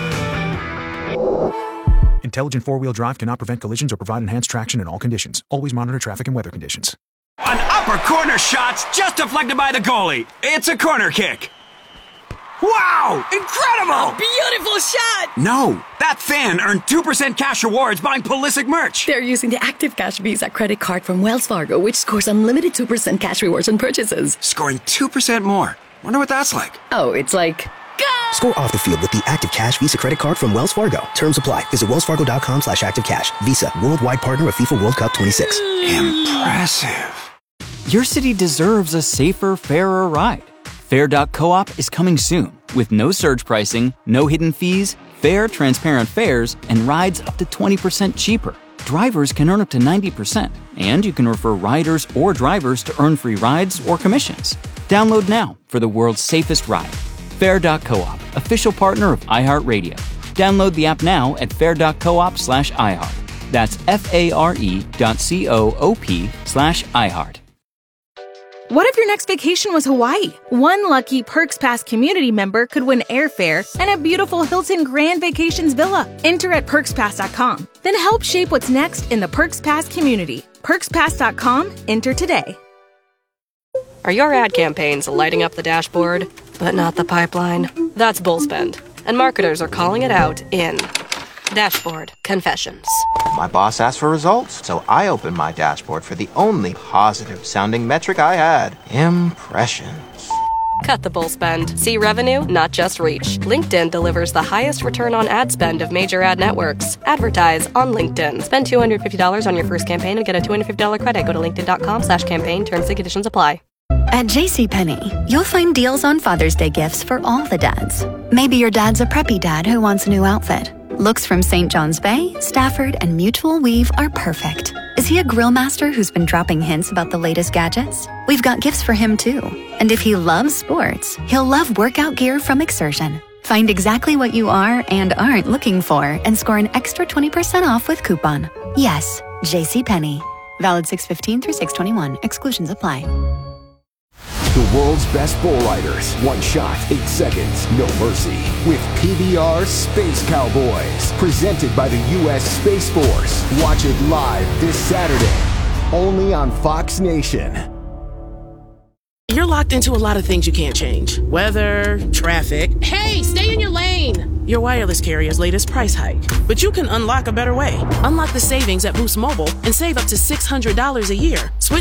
Intelligent four-wheel drive cannot prevent collisions or provide enhanced traction in all conditions. Always monitor traffic and weather conditions. An upper corner shot's just deflected by the goalie. It's a corner kick. Wow! Incredible! Beautiful shot! No, that fan earned 2% cash rewards buying Pulisic merch. They're using the Active Cash Visa credit card from Wells Fargo, which scores unlimited 2% cash rewards on purchases. Scoring 2% more. Wonder what that's like. Oh, it's like... Score off the field with the Active Cash Visa credit card from Wells Fargo. Terms apply. Visit wellsfargo.com/activecash. Visa, worldwide partner of FIFA World Cup 26. Impressive. Your city deserves a safer, fairer ride. Fair.coop is coming soon with no surge pricing, no hidden fees, fair, transparent fares, and rides up to 20% cheaper. Drivers can earn up to 90%, and you can refer riders or drivers to earn free rides or commissions. Download now for the world's safest ride. Fair.coop, official partner of iHeartRadio. Download the app now at fair.coop/iHeart. That's FARE.coop/iHeart. What if your next vacation was Hawaii? One lucky Perks Pass community member could win airfare and a beautiful Hilton Grand Vacations villa. Enter at perkspass.com. Then help shape what's next in the Perks Pass community. Perkspass.com. Enter today. Are your ad campaigns lighting up the dashboard, but not the pipeline? That's Bullspend, and marketers are calling it out in Dashboard Confessions. My boss asked for results, so I opened my dashboard for the only positive-sounding metric I had: impressions. Cut the bull spend. See revenue, not just reach. LinkedIn delivers the highest return on ad spend of major ad networks. Advertise on LinkedIn. Spend $250 on your first campaign and get a $250 credit. Go to linkedin.com/campaign. Terms and conditions apply. At JCPenney, you'll find deals on Father's Day gifts for all the dads. Maybe your dad's a preppy dad who wants a new outfit. Looks from St. John's Bay, Stafford, and Mutual Weave are perfect. Is he a grill master who's been dropping hints about the latest gadgets? We've got gifts for him too. And if he loves sports, he'll love workout gear from Exertion. Find exactly what you are and aren't looking for and score an extra 20% off with coupon. Yes, JCPenney. Valid 6/15 through 6/21. Exclusions apply. The world's best bull riders. One shot, 8 seconds, no mercy. With PBR Space Cowboys. Presented by the U.S. Space Force. Watch it live this Saturday. only on Fox Nation. You're locked into a lot of things you can't change. Weather, traffic. Hey, stay in your lane! Your wireless carrier's latest price hike. But you can unlock a better way. Unlock the savings at Boost Mobile and save up to $600 a year. Switch